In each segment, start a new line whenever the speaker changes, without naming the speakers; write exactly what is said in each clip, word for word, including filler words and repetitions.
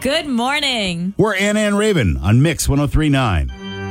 Good morning.
We're Anna and Raven on Mix one oh three point nine.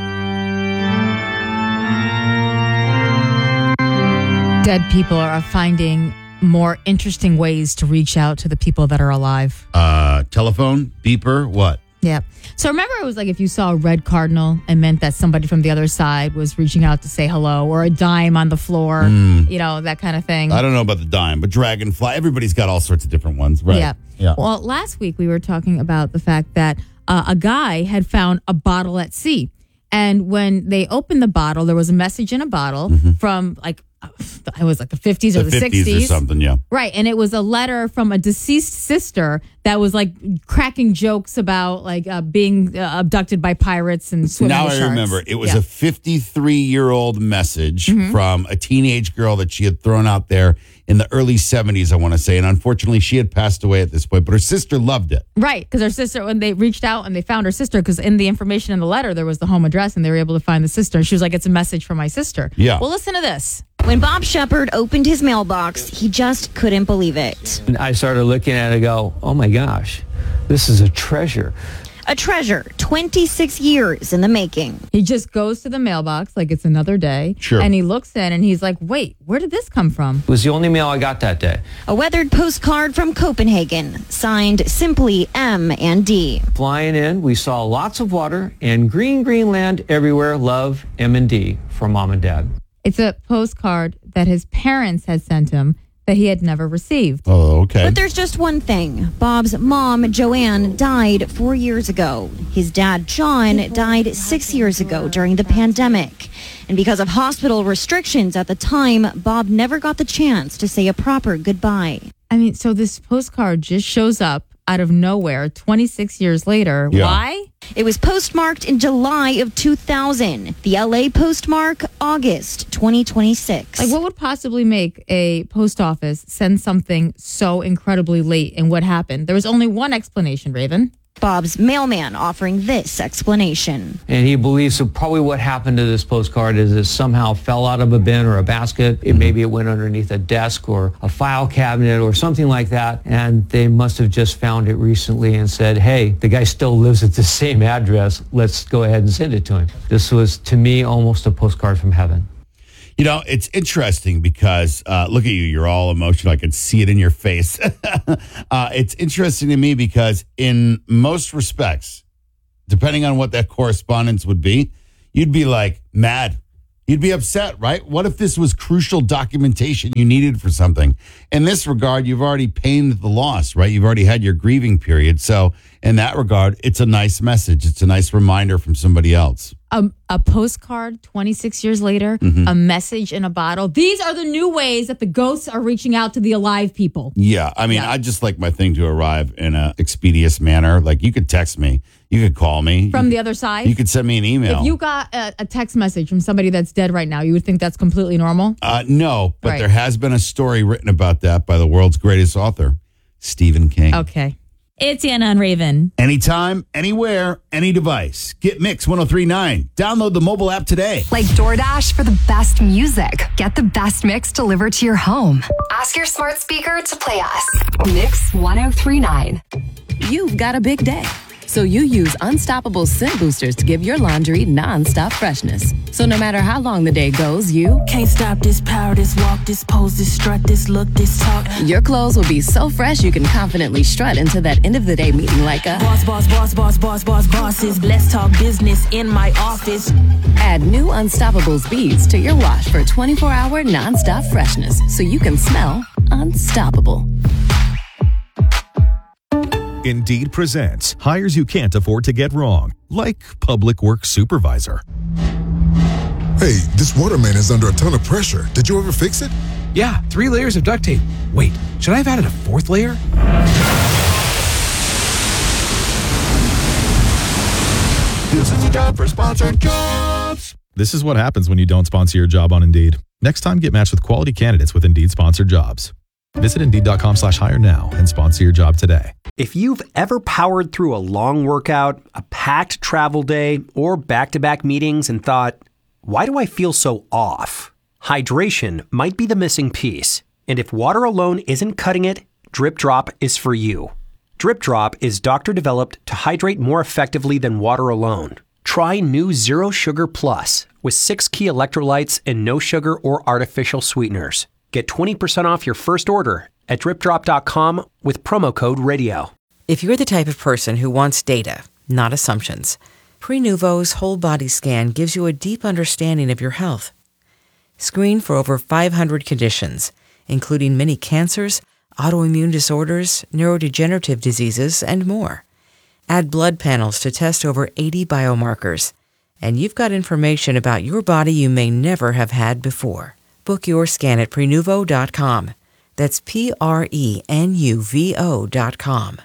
Dead people are finding more interesting ways to reach out to the people that are alive.
Uh, telephone, beeper, what?
Yeah. So remember, it was like if you saw a red cardinal, it meant that somebody from the other side was reaching out to say hello, or a dime on the floor, mm. you know, that kind of thing.
I don't know about the dime, but dragonfly, everybody's got all sorts of different ones, right?
Yeah.
yeah.
Well, last week we were talking about the fact that uh, a guy had found a bottle at sea. And when they opened the bottle, there was a message in a bottle mm-hmm. from like, it was like the fifties or the, the
fifties
sixties.
or something, yeah.
Right. And it was a letter from a deceased sister that was like cracking jokes about like uh, being uh, abducted by pirates and swimming
Now
with
I
sharks.
remember. It was
yeah.
a fifty-three-year-old message
mm-hmm.
from a teenage girl that she had thrown out there in the early seventies, I want to say. And unfortunately, she had passed away at this point, but her sister loved it.
Right. Because her sister, when they reached out and they found her sister, because in the information in the letter, there was the home address and they were able to find the sister. And she was like, it's a message from my sister.
Yeah.
Well, listen to this.
When Bob Shepard opened his mailbox, he just couldn't believe it.
And I started looking at it and go, oh my gosh, this is a treasure.
A treasure, twenty-six years in the making.
He just goes to the mailbox like it's another day.
Sure.
And he looks in and he's like, wait, where did this come from?
It was the only mail I got that day.
A weathered postcard from Copenhagen, signed simply M and D.
Flying in, we saw lots of water and green, green land everywhere. Love, M and D for mom and dad.
It's a postcard that his parents had sent him that he had never received.
Oh, okay.
But there's just one thing. Bob's mom, Joanne, died four years ago. His dad, John, died six years ago during the pandemic. And because of hospital restrictions at the time, Bob never got the chance to say a proper goodbye.
I mean, so this postcard just shows up out of nowhere twenty-six years later.
Yeah.
Why?
It was postmarked in July of two thousand. The L A postmark, August twenty twenty-six.
Like, what would possibly make a post office send something so incredibly late, and what happened? There was only one explanation, Raven.
Bob's mailman offering this explanation.
And he believes so probably what happened to this postcard is it somehow fell out of a bin or a basket. It, maybe it went underneath a desk or a file cabinet or something like that. And they must have just found it recently and said, hey, the guy still lives at the same address. Let's go ahead and send it to him. This was, to me, almost a postcard from heaven.
You know, it's interesting because, uh, look at you, you're all emotional. I can see it in your face. uh, it's interesting to me because in most respects, depending on what that correspondence would be, you'd be like mad. You'd be upset, right? What if this was crucial documentation you needed for something? In this regard, you've already pained the loss, right? You've already had your grieving period. So in that regard, it's a nice message. It's a nice reminder from somebody else.
A, a postcard twenty-six years later, mm-hmm. a message in a bottle. These are the new ways that the ghosts are reaching out to the alive people.
Yeah. I mean,
yeah.
I just like my thing to arrive in a expeditious manner. Like, you could text me. You could call me.
From
you,
the other side?
You could send me an email.
If you got a, a text message from somebody that's dead right now, you would think that's completely normal?
Uh, no, but
right.
there has been a story written about that by the world's greatest author, Stephen King.
Okay. It's Anna and Raven.
Anytime, anywhere, any device. Get Mix one oh three point nine. Download the mobile app today.
Like DoorDash for the best music. Get the best mix delivered to your home. Ask your smart speaker to play us. Mix one oh three point nine.
You've got a big day, so you use Unstoppable Scent Boosters to give your laundry nonstop freshness. So no matter how long the day goes, you
can't stop this power, this walk, this pose, this strut, this look, this talk.
Your clothes will be so fresh you can confidently strut into that end of the day meeting like a
boss, boss, boss, boss, boss, boss, bosses. Let's talk business in my office.
Add new Unstoppables beads to your wash for twenty-four hour nonstop freshness so you can smell unstoppable.
Indeed presents hires you can't afford to get wrong, like public works supervisor.
Hey, this waterman is under a ton of pressure. Did you ever fix it?
Yeah, three layers of duct tape. Wait, should I have added a fourth layer?
This is a job for sponsored jobs.
This is what happens when you don't sponsor your job on Indeed. Next time, get matched with quality candidates with Indeed sponsored jobs. Visit Indeed.com slash hire now and sponsor your job today.
If you've ever powered through a long workout, a packed travel day, or back-to-back meetings and thought, why do I feel so off? Hydration might be the missing piece. And if water alone isn't cutting it, Drip Drop is for you. Drip Drop is doctor-developed to hydrate more effectively than water alone. Try new Zero Sugar Plus with six key electrolytes and no sugar or artificial sweeteners. Get twenty percent off your first order at drip drop dot com with promo code radio.
If you're the type of person who wants data, not assumptions, Prenuvo's whole body scan gives you a deep understanding of your health. Screen for over five hundred conditions, including many cancers, autoimmune disorders, neurodegenerative diseases, and more. Add blood panels to test over eighty biomarkers, and you've got information about your body you may never have had before. Book your scan at prenuvo dot com. That's P R E N U V O dot com.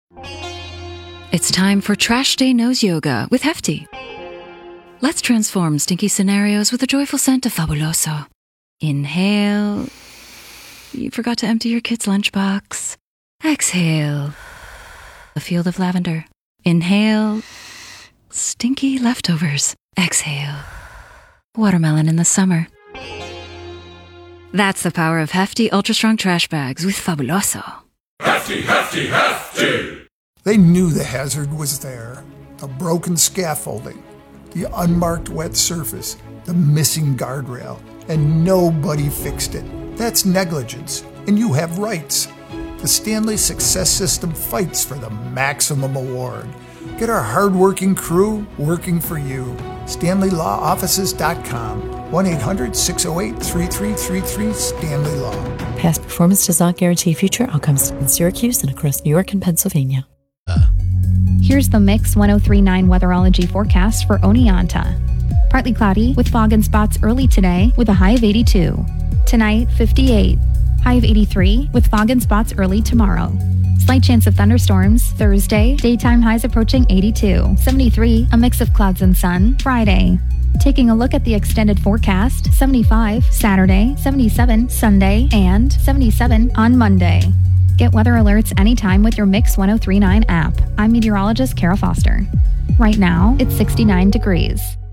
It's time for Trash Day Nose Yoga with Hefty. Let's transform stinky scenarios with a joyful scent of Fabuloso. Inhale. You forgot to empty your kid's lunchbox. Exhale. A field of lavender. Inhale. Stinky leftovers. Exhale. Watermelon in the summer. That's the power of Hefty Ultra Strong Trash Bags with Fabuloso.
Hefty, hefty, hefty!
They knew the hazard was there. The broken scaffolding, the unmarked wet surface, the missing guardrail, and nobody fixed it. That's negligence, and you have rights. The Stanley Success System fights for the maximum award. Get our hardworking crew working for you. stanley law offices dot com. one eight hundred six oh eight three three three three Stanley Law.
Past performance does not guarantee future outcomes in Syracuse and across New York and Pennsylvania.
Here's the Mix ten thirty-nine weatherology forecast for Oneonta. Partly cloudy with fog and spots early today with a high of eighty-two. Tonight, fifty-eight. High of eighty-three with fog and spots early tomorrow. Slight chance of thunderstorms Thursday. Daytime highs approaching eighty-two. seventy-three. A mix of clouds and sun Friday. Taking a look at the extended forecast, seventy-five Saturday, seventy-seven Sunday, and seventy-seven on Monday. Get weather alerts anytime with your Mix ten thirty-nine app. I'm meteorologist Kara Foster. Right now, it's sixty-nine degrees.